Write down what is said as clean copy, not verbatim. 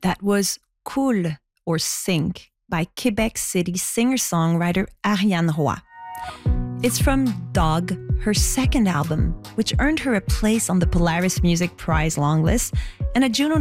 That was Cool or Sink by Quebec City singer-songwriter Ariane Roy. It's from Dog, her second album, which earned her a place on the Polaris Music Prize longlist and a Juno